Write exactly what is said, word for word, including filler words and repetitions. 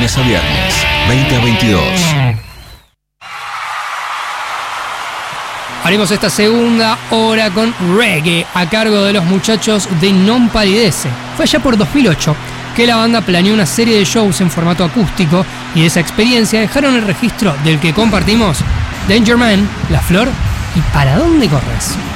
lunes a viernes, veinte a veintidós. Haremos esta segunda hora con reggae a cargo de los muchachos de Non Palidece. Fue allá por dos mil ocho que la banda planeó una serie de shows en formato acústico y de esa experiencia dejaron el registro del que compartimos Danger Man, La Flor y ¿Para dónde corres?